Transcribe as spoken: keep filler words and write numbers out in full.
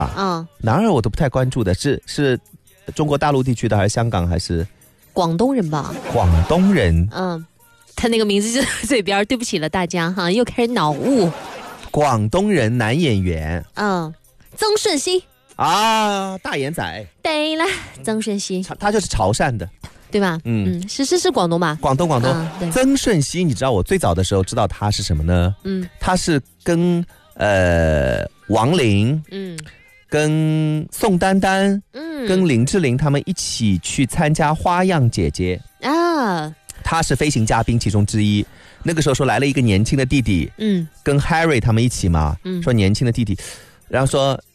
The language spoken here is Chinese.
嗯， 男二我都不太关注的，是是中国大陆地区的还是香港还是广东人吧？ 广东人。 嗯，他那个名字就嘴边，对不起了大家哈，又开始脑雾。 广东人男演员。 嗯，曾舜晞啊，大眼仔。 对了，曾舜晞， 他就是潮汕的。 对吧？ 嗯嗯，是是是广东吧？ 广东广东、 嗯对。 曾舜晞，你知道我最早的时候知道他是什么呢？ 嗯他是跟呃王琳、 嗯跟宋丹丹、 嗯， 跟林志玲他们一起去参加《花样姐姐》 啊， 他是飞行嘉宾其中之一。那个时候说来了一个年轻的弟弟， 嗯跟 Harry 他们一起嘛， 嗯说年轻的弟弟，然后说